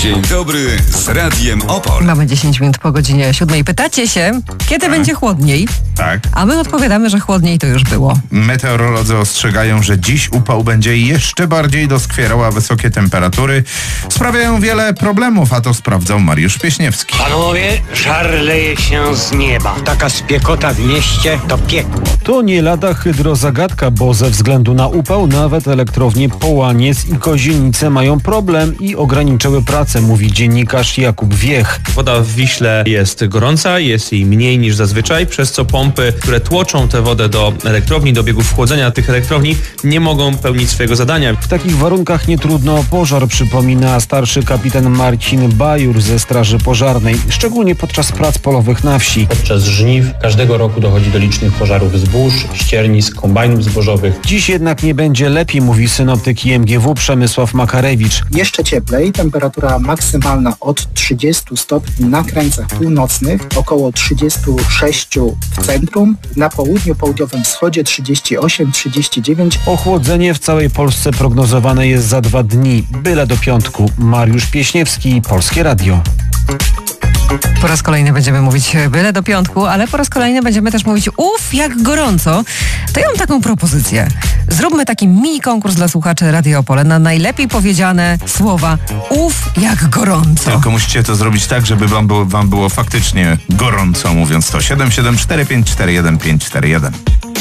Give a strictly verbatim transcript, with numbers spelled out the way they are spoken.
Dzień dobry z Radiem Opol. Mamy dziesięć minut po godzinie siódmej. Pytacie się, kiedy tak. będzie chłodniej? Tak. A my odpowiadamy, że chłodniej to już było. Meteorolodzy ostrzegają, że dziś upał będzie jeszcze bardziej doskwierał, a wysokie temperatury sprawiają wiele problemów, a to sprawdzał Mariusz Pieśniewski. Panowie, żar leje się z nieba. Taka spiekota w mieście to piekło. To nie lada hydrozagadka, bo ze względu na upał nawet elektrownie Połaniec i Kozienice mają problem i ograniczyły pracę, mówi dziennikarz Jakub Wiech. Woda w Wiśle jest gorąca, jest jej mniej niż zazwyczaj, przez co pompy, które tłoczą tę wodę do elektrowni, do biegów chłodzenia tych elektrowni, nie mogą pełnić swojego zadania. W takich warunkach nie trudno o pożar, przypomina starszy kapitan Marcin Bajur ze Straży Pożarnej, szczególnie podczas prac polowych na wsi. Podczas żniw każdego roku dochodzi do licznych pożarów zbóż, ściernisk, kombajnów zbożowych. Dziś jednak nie będzie lepiej, mówi synoptyk I M G W Przemysław Makarewicz. Jeszcze cieplej, temperatura maksymalna od trzydziestu stopni na krańcach północnych, około trzydziestu sześciu w centrum, na południu, południowym wschodzie trzydzieści osiem trzydzieści dziewięć. Ochłodzenie w całej Polsce prognozowane jest za dwa dni, byle do piątku. Mariusz Pieśniewski, Polskie Radio. Po raz kolejny będziemy mówić byle do piątku, ale po raz kolejny będziemy też mówić uff, jak gorąco. To ja mam taką propozycję. Zróbmy taki mini konkurs dla słuchaczy Radia Opole na najlepiej powiedziane słowa uff, jak gorąco. Tylko musicie to zrobić tak, żeby wam było, wam było faktycznie gorąco, mówiąc to. siedem siedem cztery pięć cztery jeden pięć cztery jeden.